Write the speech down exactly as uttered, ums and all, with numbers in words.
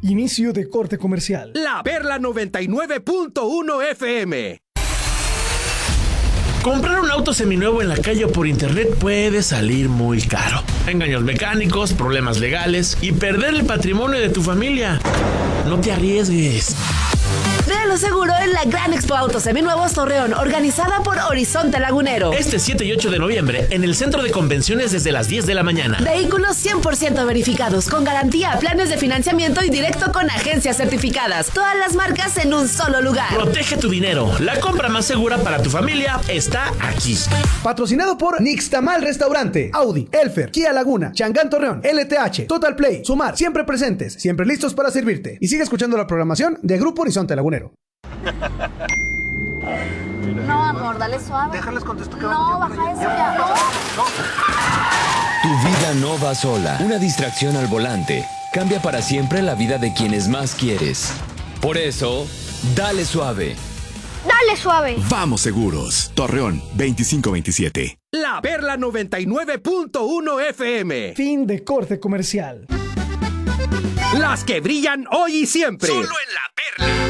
Inicio de corte comercial. La Perla noventa y nueve punto uno F M. Comprar un auto seminuevo en la calle o por internet puede salir muy caro. Engaños mecánicos, problemas legales y perder el patrimonio de tu familia. No te arriesgues. Créelo seguro en la Gran Expo Autos Seminuevos Torreón, organizada por Horizonte Lagunero. Este siete y ocho de noviembre, en el Centro de Convenciones desde las diez de la mañana. Vehículos cien por ciento verificados, con garantía, planes de financiamiento y directo con agencias certificadas. Todas las marcas en un solo lugar. Protege tu dinero. La compra más segura para tu familia está aquí. Patrocinado por Nixtamal Restaurante, Audi, Elfer, Kia Laguna, Changán Torreón, L T H, Total Play, Sumar, siempre presentes, siempre listos para servirte. Y sigue escuchando la programación de Grupo Horizonte Lagunero. No, amor, dale suave. Déjales contesto que No, baja eso ya. No. Tu vida no va sola. Una distracción al volante cambia para siempre la vida de quienes más quieres. Por eso, dale suave. Dale suave. Vamos seguros. Torreón veinticinco veintisiete. La Perla noventa y nueve punto uno F M. Fin de corte comercial. Las que brillan hoy y siempre. Solo en La Perla.